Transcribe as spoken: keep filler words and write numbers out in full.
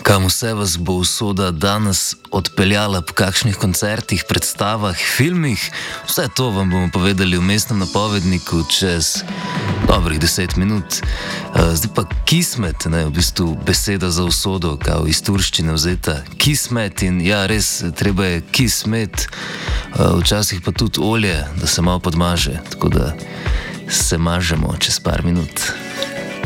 Kam vse vas bo usoda danes odpeljala, po kakšnih koncertih, predstavah, filmih, vse to vam bomo povedali v mestnem napovedniku čez dobrih deset minut. Zdaj pa kismet, ne, v bistvu beseda za usodo, kao iz turščine vzeta. Kismet in ja, res, treba je kismet, včasih pa tudi olje, da se malo podmaže, tako da se mažemo čez par minut.